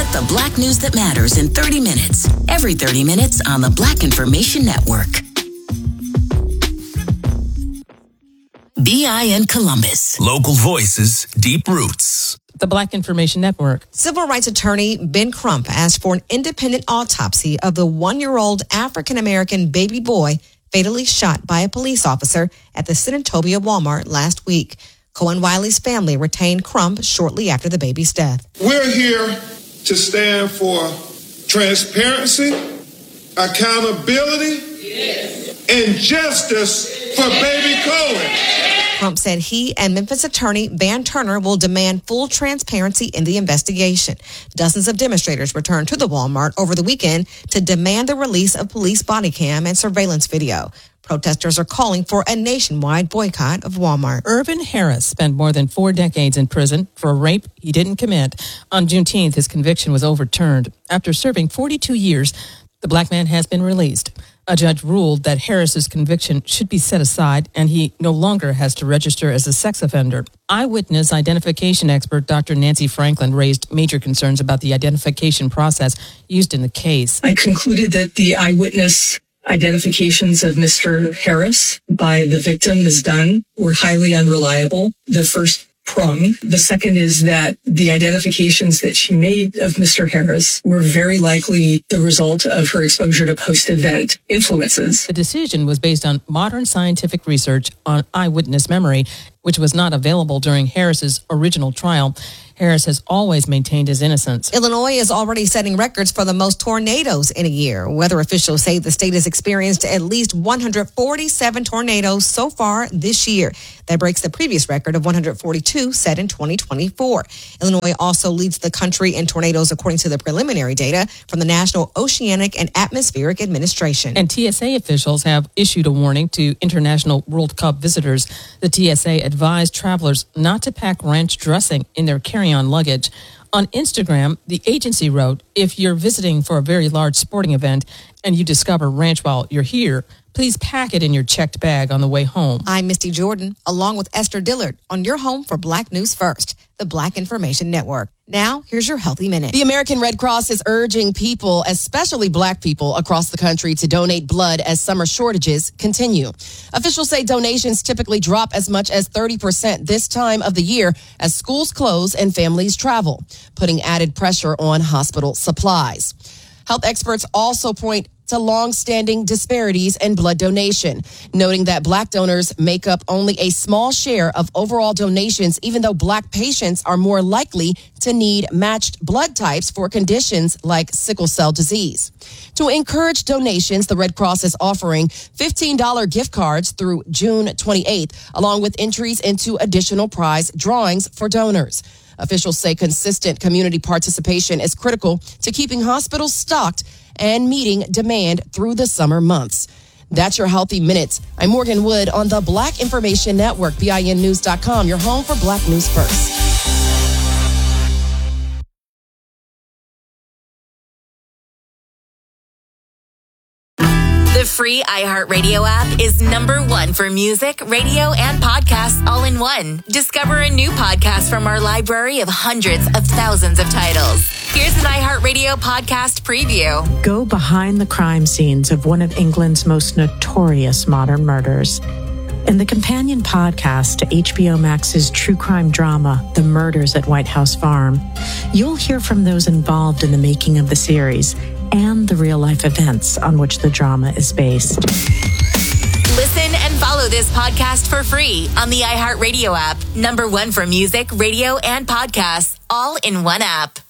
Get the Black news that matters in 30 minutes. Every 30 minutes on the Black Information Network. BIN Columbus. Local voices, deep roots. The Black Information Network. Civil rights attorney Ben Crump asked for an independent autopsy of the 1-year-old African-American baby boy fatally shot by a police officer at the Senatobia Walmart last week. Cohen Wiley's family retained Crump shortly after the baby's death. We're here to stand for transparency, accountability, and justice for baby Cohen. Crump said he and Memphis attorney Van Turner will demand full transparency in the investigation. Dozens of demonstrators returned to the Walmart over the weekend to demand the release of police body cam and surveillance video. Protesters are calling for a nationwide boycott of Walmart. Irvin Harris spent more than 4 decades in prison for a rape he didn't commit. On Juneteenth, his conviction was overturned. After serving 42 years, the black man has been released. A judge ruled that Harris's conviction should be set aside and he no longer has to register as a sex offender. Eyewitness identification expert Dr. Nancy Franklin raised major concerns about the identification process used in the case. I concluded that the eyewitness identifications of Mr. Harris by the victim, Ms. Dunn, were highly unreliable. The first prong. The second is that the identifications that she made of Mr. Harris were very likely the result of her exposure to post-event influences. The decision was based on modern scientific research on eyewitness memory, which was not available during Harris's original trial. Harris has always maintained his innocence. Illinois is already setting records for the most tornadoes in a year. Weather officials say the state has experienced at least 147 tornadoes so far this year. That breaks the previous record of 142 set in 2024. Illinois also leads the country in tornadoes according to the preliminary data from the National Oceanic and Atmospheric Administration. And TSA officials have issued a warning to International World Cup visitors. The TSA advised travelers not to pack ranch dressing in their carry-on luggage. On Instagram, the agency wrote, if you're visiting for a very large sporting event and you discover ranch while you're here, please pack it in your checked bag on the way home. I'm Misty Jordan, along with Esther Dillard, on your home for Black News First, the Black Information Network. Now, here's your Healthy Minute. The American Red Cross is urging people, especially Black people across the country, to donate blood as summer shortages continue. Officials say donations typically drop as much as 30% this time of the year as schools close and families travel, putting added pressure on hospital supplies. Health experts also point to long-standing disparities in blood donation, noting that Black donors make up only a small share of overall donations, even though Black patients are more likely to need matched blood types for conditions like sickle cell disease. To encourage donations, the Red Cross is offering $15 gift cards through June 28th, along with entries into additional prize drawings for donors. Officials say consistent community participation is critical to keeping hospitals stocked and meeting demand through the summer months. That's your Healthy Minutes. I'm Morgan Wood on the Black Information Network, BINnews.com, your home for Black News First. The free iHeartRadio app is #1 for music, radio, and podcasts all in one. Discover a new podcast from our library of hundreds of thousands of titles. Here's an iHeartRadio podcast preview. Go behind the crime scenes of one of England's most notorious modern murders. In the companion podcast to HBO Max's true crime drama, The Murders at White House Farm, you'll hear from those involved in the making of the series and the real-life events on which the drama is based. Listen and follow this podcast for free on the iHeartRadio app. #1 for music, radio, and podcasts, all in one app.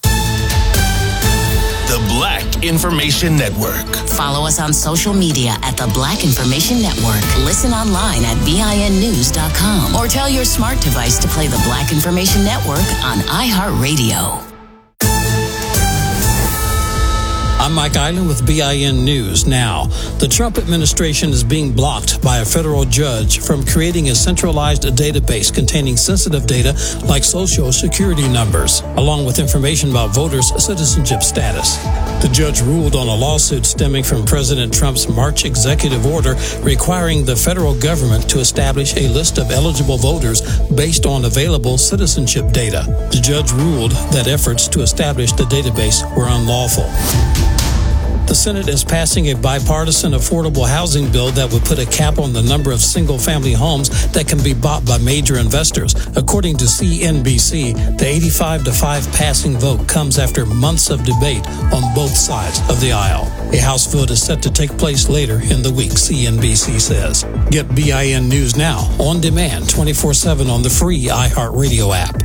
The Black Information Network. Follow us on social media at the Black Information Network. Listen online at BINnews.com or tell your smart device to play the Black Information Network on iHeartRadio. I'm Mike Island with BIN News Now. The Trump administration is being blocked by a federal judge from creating a centralized database containing sensitive data like Social Security numbers, along with information about voters' citizenship status. The judge ruled on a lawsuit stemming from President Trump's March executive order requiring the federal government to establish a list of eligible voters based on available citizenship data. The judge ruled that efforts to establish the database were unlawful. The Senate is passing a bipartisan affordable housing bill that would put a cap on the number of single-family homes that can be bought by major investors. According to CNBC, the 85-5 passing vote comes after months of debate on both sides of the aisle. A House vote is set to take place later in the week, CNBC says. Get BIN News Now on demand 24/7 on the free iHeartRadio app.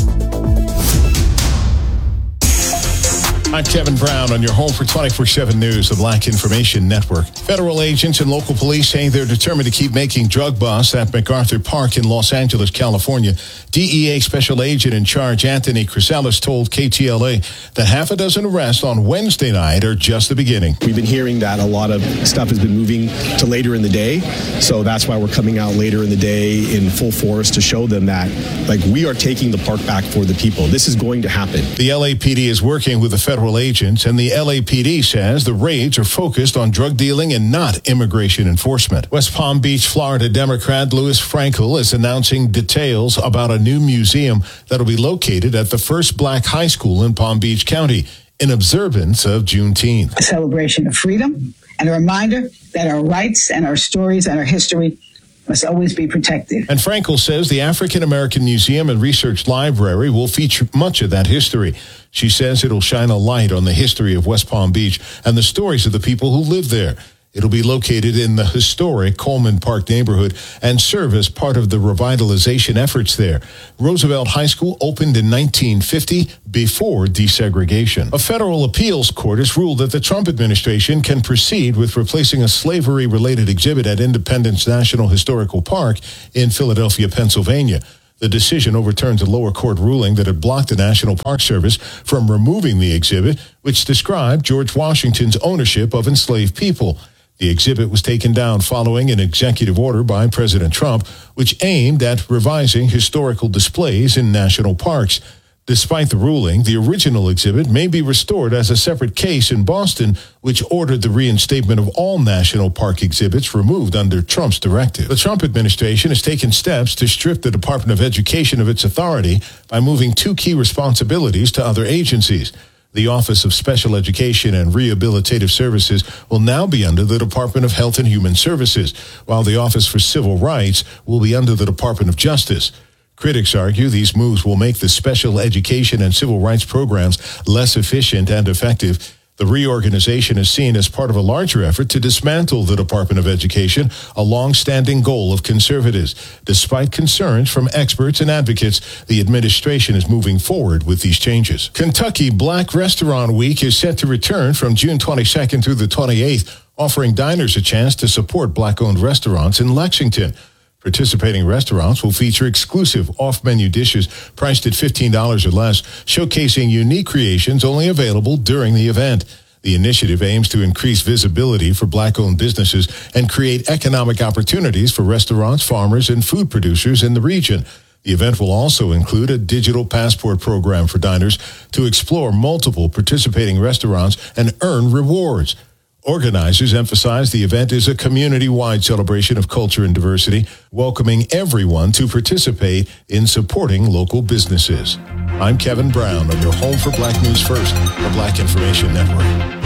I'm Kevin Brown on your home for 24/7 News, the Black Information Network. Federal agents and local police say they're determined to keep making drug busts at MacArthur Park in Los Angeles, California. DEA Special Agent in Charge Anthony Chrysalis told KTLA that half a dozen arrests on Wednesday night are just the beginning. We've been hearing that a lot of stuff has been moving to later in the day, so that's why we're coming out later in the day in full force to show them that, we are taking the park back for the people. This is going to happen. The LAPD is working with the federal agents, and the LAPD says the raids are focused on drug dealing and not immigration enforcement. West Palm Beach, Florida Democrat Louis Frankel is announcing details about a new museum that will be located at the first black high school in Palm Beach County in observance of Juneteenth. A celebration of freedom and a reminder that our rights and our stories and our history must always be protected. And Frankel says the African American Museum and Research Library will feature much of that history. She says it'll shine a light on the history of West Palm Beach and the stories of the people who live there. It'll be located in the historic Coleman Park neighborhood and serve as part of the revitalization efforts there. Roosevelt High School opened in 1950 before desegregation. A federal appeals court has ruled that the Trump administration can proceed with replacing a slavery-related exhibit at Independence National Historical Park in Philadelphia, Pennsylvania. The decision overturns a lower court ruling that had blocked the National Park Service from removing the exhibit, which described George Washington's ownership of enslaved people. The exhibit was taken down following an executive order by President Trump, which aimed at revising historical displays in national parks. Despite the ruling, the original exhibit may be restored as a separate case in Boston, which ordered the reinstatement of all national park exhibits removed under Trump's directive. The Trump administration has taken steps to strip the Department of Education of its authority by moving two key responsibilities to other agencies. The Office of Special Education and Rehabilitative Services will now be under the Department of Health and Human Services, while the Office for Civil Rights will be under the Department of Justice. Critics argue these moves will make the special education and civil rights programs less efficient and effective. The reorganization is seen as part of a larger effort to dismantle the Department of Education, a long-standing goal of conservatives. Despite concerns from experts and advocates, the administration is moving forward with these changes. Kentucky Black Restaurant Week is set to return from June 22nd through the 28th, offering diners a chance to support Black-owned restaurants in Lexington. Participating restaurants will feature exclusive off-menu dishes priced at $15 or less, showcasing unique creations only available during the event. The initiative aims to increase visibility for Black-owned businesses and create economic opportunities for restaurants, farmers, and food producers in the region. The event will also include a digital passport program for diners to explore multiple participating restaurants and earn rewards. Organizers emphasize the event is a community-wide celebration of culture and diversity, welcoming everyone to participate in supporting local businesses. I'm Kevin Brown on your home for Black News First, the Black Information Network.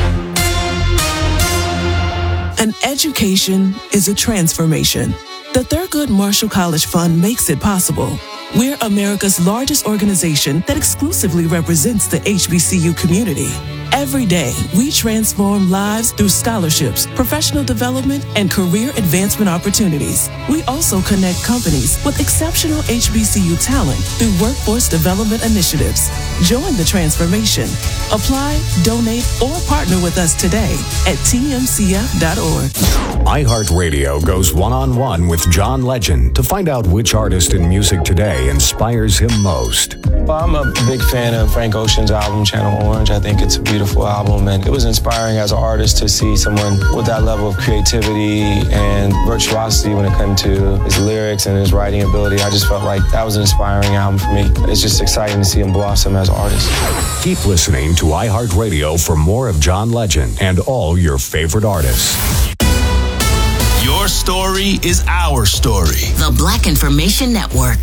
An education is a transformation. The Thurgood Marshall College Fund makes it possible. We're America's largest organization that exclusively represents the HBCU community. Every day, we transform lives through scholarships, professional development, and career advancement opportunities. We also connect companies with exceptional HBCU talent through workforce development initiatives. Join the transformation. Apply, donate, or partner with us today at tmcf.org. iHeartRadio goes one-on-one with John Legend to find out which artist in music today inspires him most. Well, I'm a big fan of Frank Ocean's album, Channel Orange. I think it's a beautiful album, and it was inspiring as an artist to see someone with that level of creativity and virtuosity when it comes to his lyrics and his writing ability. I just felt like that was an inspiring album for me. It's just exciting to see him blossom as an artist. Keep listening to iHeartRadio for more of John Legend and all your favorite artists. Your story is our story. The Black Information Network.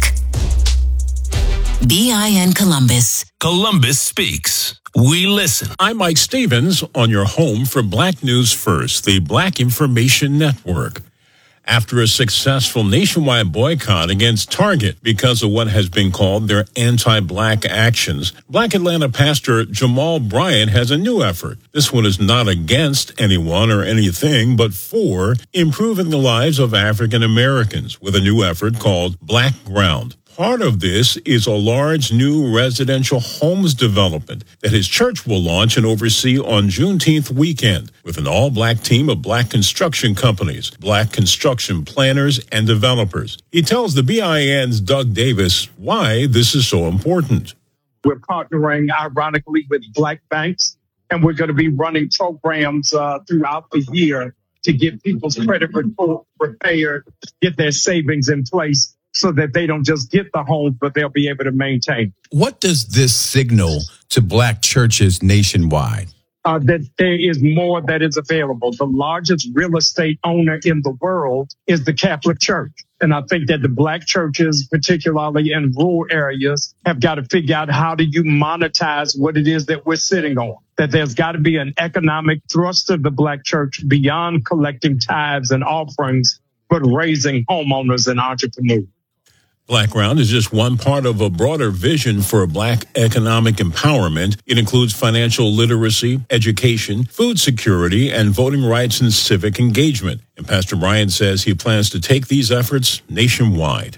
BIN Columbus. Columbus speaks. We listen. I'm Mike Stevens on your home for Black News First, the Black Information Network. After a successful nationwide boycott against Target because of what has been called their anti-Black actions, Black Atlanta pastor Jamal Bryant has a new effort. This one is not against anyone or anything, but for improving the lives of African Americans with a new effort called Black Ground. Part of this is a large new residential homes development that his church will launch and oversee on Juneteenth weekend with an all-black team of Black construction companies, Black construction planners, and developers. He tells the BIN's Doug Davis why this is so important. We're partnering, ironically, with Black banks, and we're going to be running programs throughout the year to get people's credit repaired, get their savings in place, so that they don't just get the homes, but they'll be able to maintain. What does this signal to Black churches nationwide? That there is more that is available. The largest real estate owner in the world is the Catholic Church. And I think that the Black churches, particularly in rural areas, have got to figure out how do you monetize what it is that we're sitting on. That there's got to be an economic thrust of the Black church beyond collecting tithes and offerings, but raising homeowners and entrepreneurs. Black Ground is just one part of a broader vision for Black economic empowerment. It includes financial literacy, education, food security, and voting rights and civic engagement. And Pastor Bryant says he plans to take these efforts nationwide.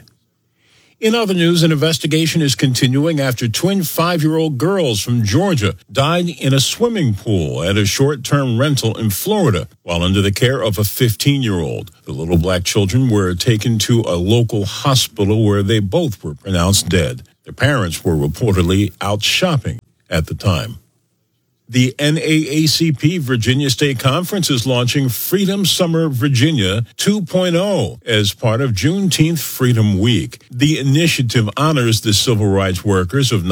In other news, an investigation is continuing after twin 5-year-old girls from Georgia died in a swimming pool at a short-term rental in Florida while under the care of a 15-year-old. The little Black children were taken to a local hospital where they both were pronounced dead. Their parents were reportedly out shopping at the time. The NAACP Virginia State Conference is launching Freedom Summer Virginia 2.0 as part of Juneteenth Freedom Week. The initiative honors the civil rights workers of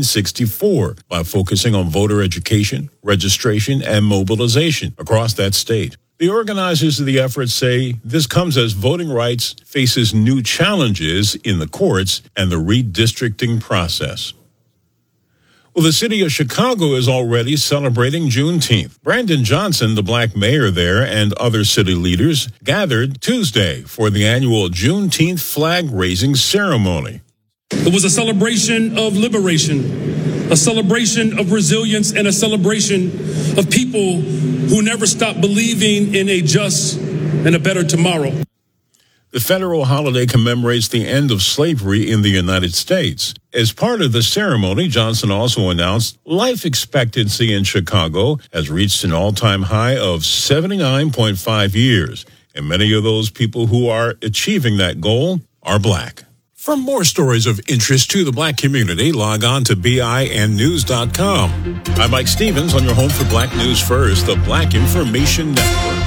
1964 by focusing on voter education, registration, and mobilization across that state. The organizers of the effort say this comes as voting rights faces new challenges in the courts and the redistricting process. Well, the city of Chicago is already celebrating Juneteenth. Brandon Johnson, the Black mayor there, and other city leaders gathered Tuesday for the annual Juneteenth flag-raising ceremony. It was a celebration of liberation, a celebration of resilience, and a celebration of people who never stopped believing in a just and a better tomorrow. The federal holiday commemorates the end of slavery in the United States. As part of the ceremony, Johnson also announced life expectancy in Chicago has reached an all-time high of 79.5 years, and many of those people who are achieving that goal are Black. For more stories of interest to the Black community, log on to BINnews.com. I'm Mike Stevens on your home for Black News First, the Black Information Network.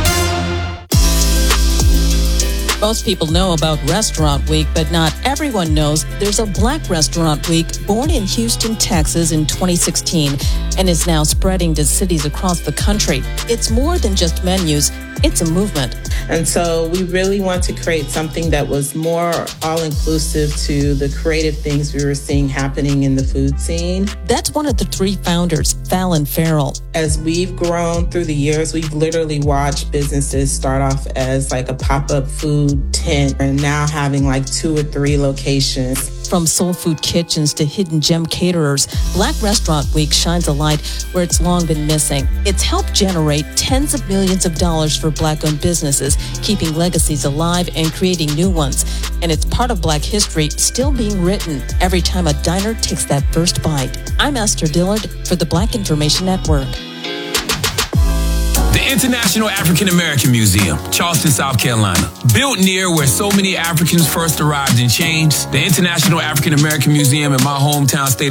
Most people know about Restaurant Week, but not everyone knows there's a Black Restaurant Week born in Houston, Texas in 2016 and is now spreading to cities across the country. It's more than just menus. It's a movement. And so we really want to create something that was more all-inclusive to the creative things we were seeing happening in the food scene. That's one of the three founders, Fallon Farrell. As we've grown through the years, we've literally watched businesses start off as like a pop-up food tent and now having like 2 or 3 locations. From soul food kitchens to hidden gem caterers, Black Restaurant Week shines a light where it's long been missing. It's helped generate tens of millions of dollars for Black-owned businesses, keeping legacies alive and creating new ones. And it's part of Black history still being written every time a diner takes that first bite. I'm Esther Dillard for the Black Information Network. The International African American Museum, Charleston, South Carolina. Built near where so many Africans first arrived and changed, the International African American Museum in my hometown state